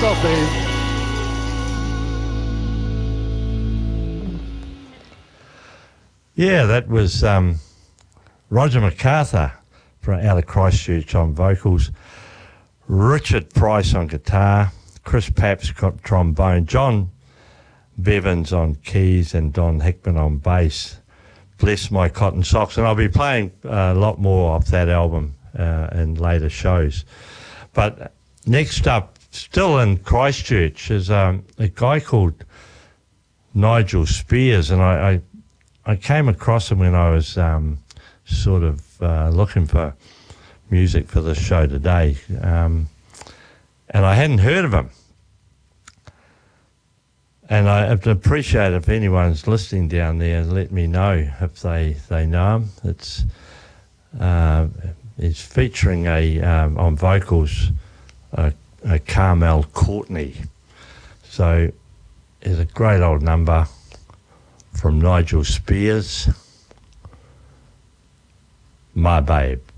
Christoph Band. Yeah, that was Roger MacArthur out of Christchurch on vocals, Richard Price on guitar, Chris Papps got trombone, John Bevins on keys, and Don Hickman on bass. Bless My Cotton Socks. And I'll be playing a lot more off that album in later shows. But next up, still in Christchurch, is a guy called Nigel Spears, and I came across him when I was sort of looking for music for this show today, and I hadn't heard of him. And I'd appreciate if anyone's listening down there, let me know if they know him. He's featuring on vocals a Carmel Courtney. So it's a great old number from Nigel Spears, My Babe.